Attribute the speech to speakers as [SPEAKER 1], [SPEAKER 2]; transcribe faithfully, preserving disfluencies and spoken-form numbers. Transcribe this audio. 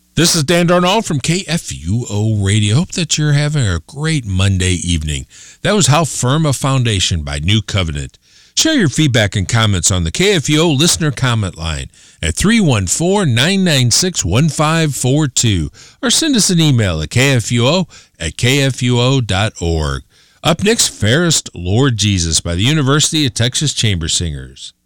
[SPEAKER 1] This is Dan Darnold from K F U O Radio. Hope that you're having a great Monday evening. That was How Firm a Foundation by New Covenant. Share your feedback and comments on the K F U O listener comment line at three one four, nine nine six, one five four two or send us an email at kfuo at kfuo dot org. Up next, Fairest Lord Jesus by the University of Texas Chamber Singers.